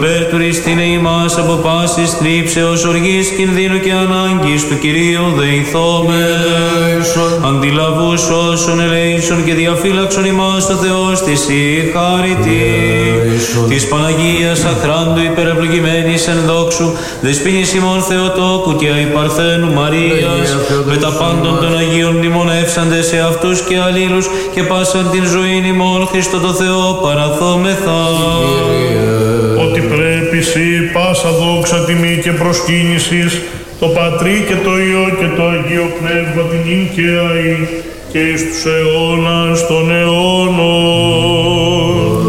Περτουριστήν ημάς από πάσης θλίψεως, οργής, κινδύνου και ανάγκης του Κυρίου δεηθώμε. Αντιλαβούς όσων ελέησον και διαφύλαξον ημάς ο Θεός της η χάρητη. Της Παναγίας αχράντου υπερευλογημένης εν δόξου, δεσποίνης ημών Θεοτόκου και αϊπαρθένου Μαρίας, με τα πάντων των Αγίων μνημονεύσαντες σε αυτούς και αλλήλους και πάσαν την ζωήν ημών Χριστό το Θεό παραθόμεθα. Ότι πρέπει σοι πάσα δόξα τιμή και προσκύνησης το Πατρί και το Υιό και το Αγίο Πνεύμα την ίν και αεί και εις τους αιώνας των αιώνων.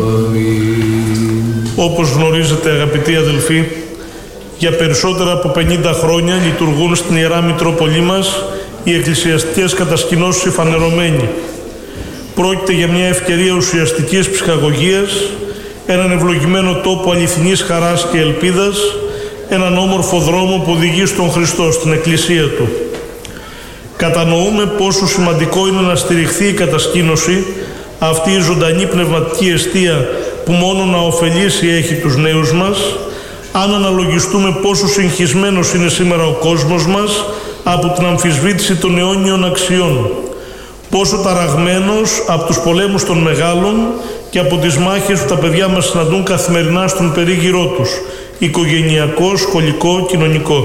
Όπως γνωρίζετε αγαπητοί αδελφοί, για περισσότερα από 50 χρόνια λειτουργούν στην Ιερά Μητρόπολη μας οι εκκλησιαστικές κατασκηνώσεις οι φανερωμένοι. Πρόκειται για μια ευκαιρία ουσιαστικής ψυχαγωγίας, έναν ευλογημένο τόπο αληθινής χαράς και ελπίδας, έναν όμορφο δρόμο που οδηγεί στον Χριστό, στην Εκκλησία Του. Κατανοούμε πόσο σημαντικό είναι να στηριχθεί η κατασκήνωση, αυτή η ζωντανή πνευματική εστία που μόνο να ωφελήσει έχει τους νέους μας, αν αναλογιστούμε πόσο συγχυσμένος είναι σήμερα ο κόσμος μας από την αμφισβήτηση των αιώνιων αξιών, πόσο ταραγμένος από τους πολέμους των μεγάλων και από τις μάχες που τα παιδιά μας συναντούν καθημερινά στον περίγυρό τους, οικογενειακό, σχολικό, κοινωνικό.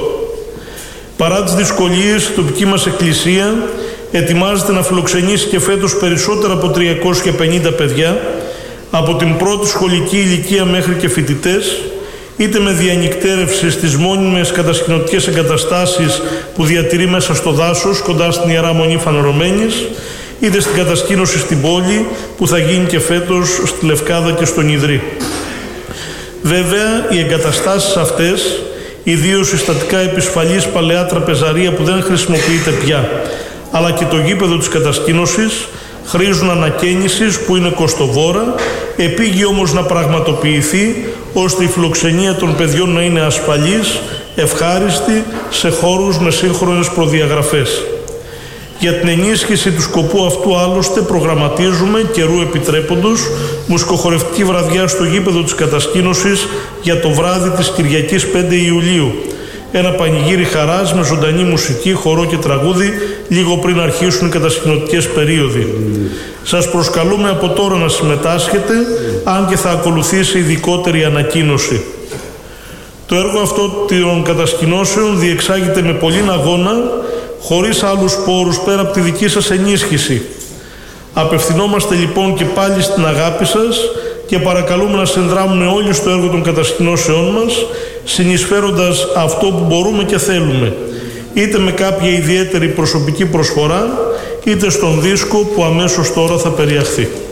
Παρά τις δυσκολίες, η τοπική μας εκκλησία ετοιμάζεται να φιλοξενήσει και φέτος περισσότερα από 350 παιδιά, από την πρώτη σχολική ηλικία μέχρι και φοιτητές, είτε με διανυκτέρευση στις μόνιμες κατασκηνωτικές εγκαταστάσεις που διατηρεί μέσα στο δάσος, κοντά στην Ιερά Μονή Φανερωμένης, είτε στην κατασκήνωση στην πόλη που θα γίνει και φέτος στη Λευκάδα και στον Ιδρύ. Βέβαια, οι εγκαταστάσεις αυτές, ιδίως η στατικά επισφαλής παλαιά τραπεζαρία που δεν χρησιμοποιείται πια, αλλά και το γήπεδο της κατασκήνωσης, χρήζουν ανακαίνησης που είναι κοστοβόρα, επήγει όμως να πραγματοποιηθεί ώστε η φιλοξενία των παιδιών να είναι ασφαλής, ευχάριστη, σε χώρους με σύγχρονες προδιαγραφές. Για την ενίσχυση του σκοπού αυτού άλλωστε προγραμματίζουμε, καιρού επιτρέποντος, μουσικοχορευτική βραδιά στο γήπεδο της κατασκήνωσης για το βράδυ της Κυριακής 5 Ιουλίου. Ένα πανηγύρι χαράς με ζωντανή μουσική, χορό και τραγούδι λίγο πριν αρχίσουν οι κατασκηνωτικές περίοδοι. Σας προσκαλούμε από τώρα να συμμετάσχετε, αν και θα ακολουθήσει ειδικότερη ανακοίνωση. Το έργο αυτό των κατασκηνώσεων διεξάγεται με πολλήν αγώνα, χωρίς άλλους πόρους πέρα από τη δική σας ενίσχυση. Απευθυνόμαστε λοιπόν και πάλι στην αγάπη σας και παρακαλούμε να συνδράμουμε όλοι στο έργο των κατασκηνώσεών μας, συνεισφέροντας αυτό που μπορούμε και θέλουμε, είτε με κάποια ιδιαίτερη προσωπική προσφορά, είτε στον δίσκο που αμέσως τώρα θα περιαχθεί.